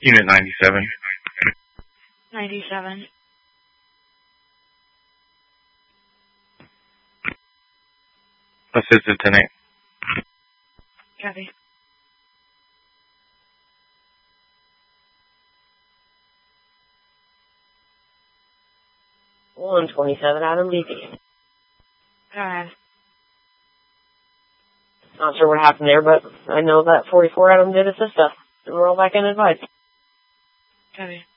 Unit 97. 97. Assistant Lieutenant. Copy. One 27 Adam DP. Go ahead. Not sure what happened there, but I know that 44 Adam did assist us. We're all back in advice. Copy.